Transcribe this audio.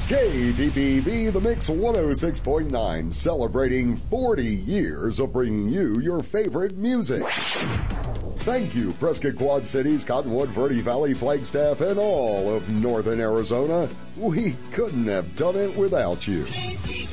KDPV, The Mix 106.9, celebrating 40 years of bringing you your favorite music. Thank you, Prescott Quad Cities, Cottonwood, Verde Valley, Flagstaff, and all of Northern Arizona. We couldn't have done it without you.